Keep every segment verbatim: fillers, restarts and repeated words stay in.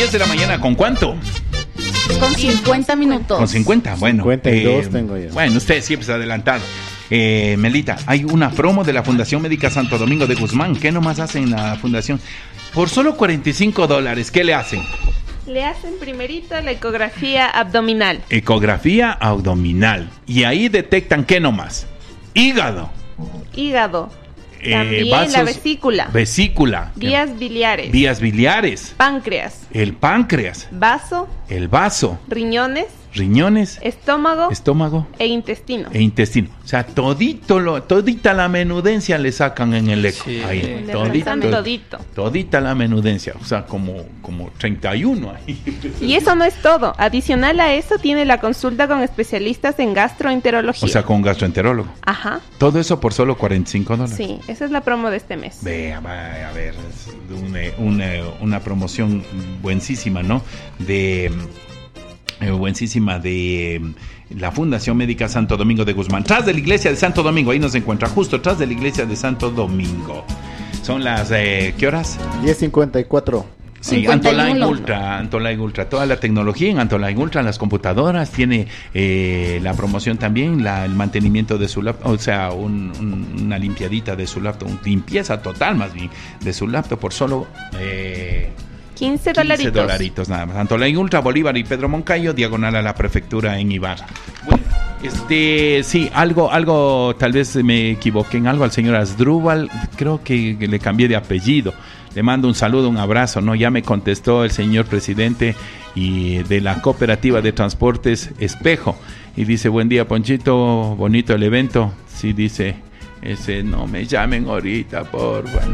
diez de la mañana, ¿con cuánto? Con cincuenta minutos. Con cincuenta, bueno. cincuenta y dos eh, tengo yo. Bueno, usted siempre se ha adelantado. Eh, Melita, hay una promo de la Fundación Médica Santo Domingo de Guzmán. ¿Qué nomás hacen en la fundación? Por solo cuarenta y cinco dólares, ¿qué le hacen? Le hacen primerito la ecografía abdominal. Ecografía abdominal. Y ahí detectan, ¿qué nomás? Hígado. Hígado. Eh, También vasos, la vesícula. Vesícula. Vías biliares. Vías biliares. Páncreas. El páncreas. Vaso. El vaso. Riñones. Riñones. Estómago. Estómago. E intestino. E intestino. O sea, todito lo, todita la menudencia le sacan en el eco. Sí. Ahí. Le Todita, revisan todito. todita la menudencia. O sea, como, como treinta y uno ahí. Y eso no es todo. Adicional a eso, tiene la consulta con especialistas en gastroenterología. O sea, con un gastroenterólogo. Ajá. Todo eso por solo cuarenta y cinco dólares. Sí, esa es la promo de este mes. Vea, vaya, a ver, es una, una, una promoción buenísima, ¿no? De... Eh, buenísima de eh, la Fundación Médica Santo Domingo de Guzmán, tras de la iglesia de Santo Domingo, ahí nos encuentra, justo tras de la iglesia de Santo Domingo. Son las, eh, ¿qué horas? diez cincuenta y cuatro. Sí, cincuenta y uno. Antoline Ultra, Antoline Ultra, toda la tecnología en Antoline Ultra, las computadoras, tiene eh, la promoción también, la, el mantenimiento de su laptop, o sea, un, un, una limpiadita de su laptop, limpieza total más bien de su laptop por solo... Eh, quince dolaritos. quince dolaritos nada más. Antoline Ultra, Bolívar y Pedro Moncayo, diagonal a la prefectura en Ibarra. Bueno, este, sí, algo, algo, tal vez me equivoqué en algo al señor Asdrúbal, creo que le cambié de apellido. Le mando un saludo, un abrazo, ¿no? Ya me contestó el señor presidente y de la Cooperativa de Transportes Espejo. Y dice, buen día, Ponchito, bonito el evento. Sí, dice, ese, no me llamen ahorita, por favor.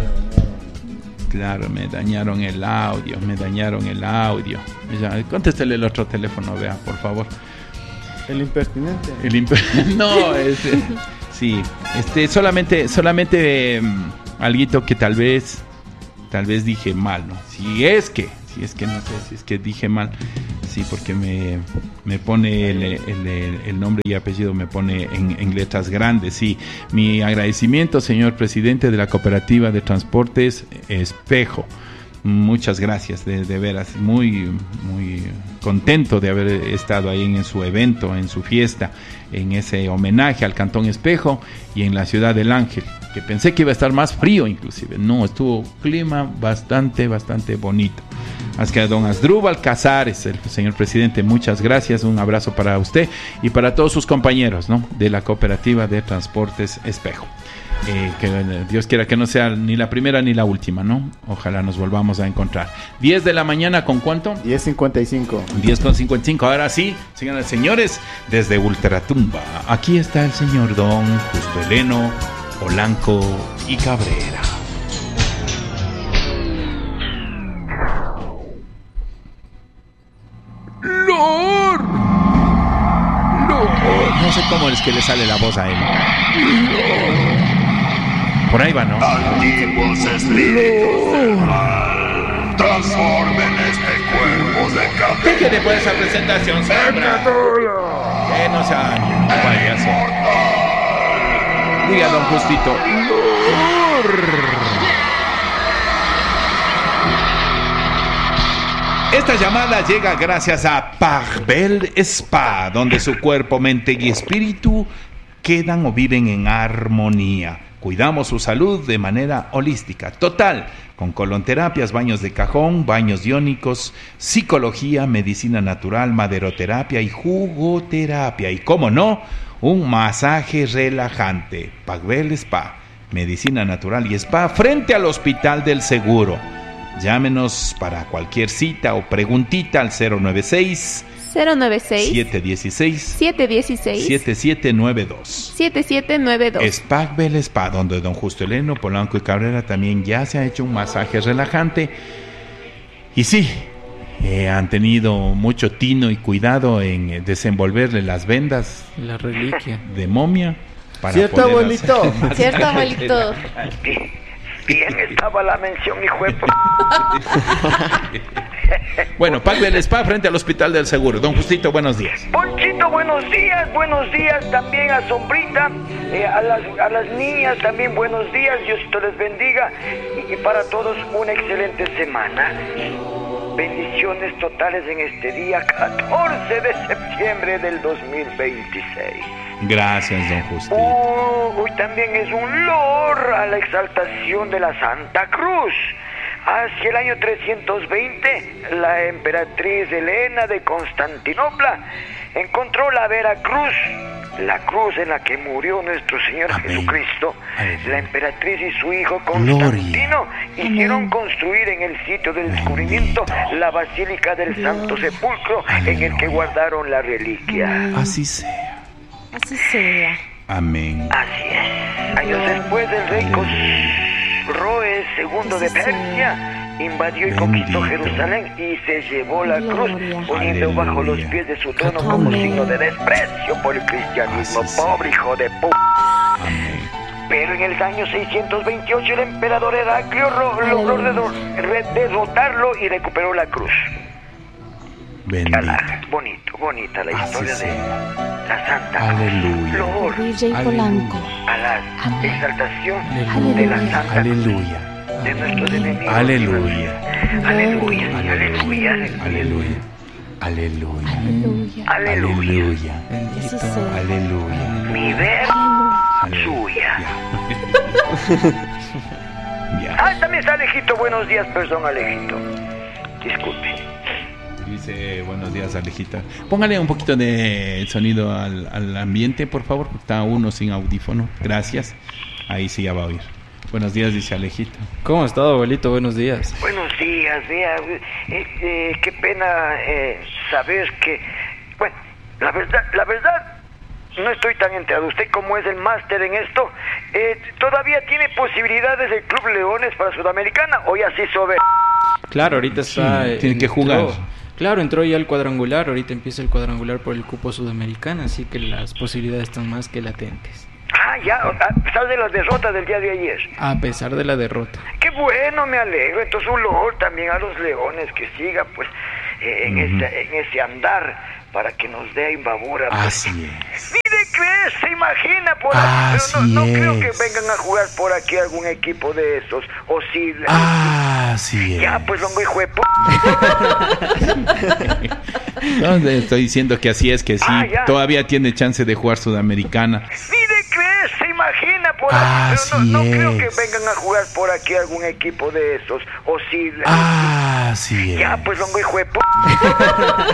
Claro, me dañaron el audio, me dañaron el audio. Ya, contéstele el otro teléfono, vea, por favor. El impertinente. El imp- no, este, sí, este, solamente, solamente um, alguito que tal vez, tal vez dije mal, ¿no? Si es que, si es que no sé, si es que dije mal, sí, porque me, me pone el, el, el nombre y apellido, me pone en, en letras grandes, sí. Mi agradecimiento, señor presidente de la Cooperativa de Transportes Espejo. Muchas gracias, de, de veras, muy, muy contento de haber estado ahí en su evento, en su fiesta, en ese homenaje al Cantón Espejo y en la Ciudad del Ángel, que pensé que iba a estar más frío inclusive. No, estuvo clima bastante, bastante bonito. Así que a don Asdrúbal Casares, el señor presidente, muchas gracias, un abrazo para usted y para todos sus compañeros, ¿no?, de la Cooperativa de Transportes Espejo. Eh, que eh, Dios quiera que no sea ni la primera ni la última, ¿no? Ojalá nos volvamos a encontrar. diez de la mañana, ¿con cuánto? diez cincuenta y cinco. diez con cincuenta y cinco. Ahora sí, señoras y señores, desde Ultratumba, aquí está el señor don Justo Heleno, Polanco y Cabrera. Lord, Lord. No sé cómo es que le sale la voz a él. Lord. Por ahí va, ¿no? Antiguos espíritus del mal, transformen este cuerpo de carne. ¿Qué después de esa presentación, sombra? Que no sea payaso. Diga, don Justito. Esta llamada llega gracias a Parbel Spa, donde su cuerpo, mente y espíritu quedan o viven en armonía. Cuidamos su salud de manera holística, total, con colonterapias, baños de cajón, baños iónicos, psicología, medicina natural, maderoterapia y jugoterapia. Y cómo no, un masaje relajante. Parbel Spa, medicina natural y spa frente al Hospital del Seguro. Llámenos para cualquier cita o preguntita al cero nueve seis, cero nueve seis, siete uno seis, siete uno seis, siete siete nueve dos. siete siete nueve dos. Parbel Spa, donde don Justo Heleno, Polanco y Cabrera también ya se ha hecho un masaje relajante. Y sí, eh, han tenido mucho tino y cuidado en desenvolverle las vendas, la reliquia de momia. Para ¿Cierto, abuelito? ¿Cierto, abuelito? Bien estaba la mención, hijo de... Bueno, Parbel Spa frente al Hospital del Seguro. Don Justito, buenos días. Ponchito, buenos días, buenos días también a Sombrita, eh, a, las, a las niñas también buenos días, Diosito les bendiga y, y para todos una excelente semana. bendiciones totales en este día catorce de septiembre del dos mil veintiséis. Gracias, don Justin. Uh, hoy también es un lor a la exaltación de la Santa Cruz. Hacia el año trescientos veinte, la emperatriz Helena de Constantinopla encontró la Vera Cruz, la cruz en la que murió nuestro Señor Amén. Jesucristo. Amén. La emperatriz y su hijo Constantino Gloria. hicieron Amén. construir en el sitio del descubrimiento la Basílica del Gloria. Santo Sepulcro, en el que Aleluya. guardaron la reliquia. Así sea. Así sea. Amén. Así es. Años después, el rey Cosroes segundo de Persia invadió y conquistó Bendito. Jerusalén y se llevó la cruz, Gloria. poniendo bajo los Aleluya. pies de su trono como Amén. signo de desprecio por el cristianismo. Así sea. Pobre hijo de p***. Amén. Pero en el año seiscientos veintiocho el emperador Heraclio ro- logró Aleluya. redo- re- derrotarlo y recuperó la cruz. Bendito. Ala, bonito, bonita la Así historia de sea. la Santa Aleluya. Flor D J Polanco. a la Amén. exaltación Aleluya. de la Santa Aleluya. de nuestros enemigos. Aleluya. Aleluya, Gloria. aleluya, Aleluya. Aleluya. Aleluya. aleluya. Aleluya. Así sea. Aleluya. Mi ver Aleluya. suya. Ya. Ya. Ah, también está Alejito. Buenos días, perdón, Alejito. Disculpe. Dice, buenos días, Alejita. Póngale un poquito de sonido al, al ambiente, por favor, porque está uno sin audífono. Gracias. Ahí sí ya va a oír. Buenos días, dice Alejita. ¿Cómo ha estado, abuelito? Buenos días. Buenos días, vea. Eh, eh, qué pena eh, saber que. Bueno, la verdad, la verdad. No estoy tan enterado. Usted, como es el máster en esto, eh, ¿todavía tiene posibilidades el Club Leones para Sudamericana o ya se hizo ver? Claro, ahorita está... Sí, tiene que entró- jugar. Claro, entró ya el cuadrangular. Ahorita empieza el cuadrangular por el cupo sudamericano, así que las posibilidades están más que latentes. Ah, ya, a pesar de las derrotas del día de ayer. A pesar de la derrota. Qué bueno, me alegro. Entonces un loor también a los Leones que siga pues eh, en, Ujú. ese, en ese andar para que nos dé imbabura. Pues. Así es. Ni de creer, se imagina por Así aquí. Pero no, no creo que es. vengan a jugar por aquí algún equipo de esos. O sí. Así es. Ya, pues, longo hijo de p... No, le estoy diciendo que así es, que sí. Ah, ya. Todavía tiene chance de jugar Sudamericana. Ni de creer, se imagina por Así aquí. Pero no, no creo que es. vengan a jugar por aquí algún equipo de esos. O sí. Así es. Ya, pues, longo hijo de p...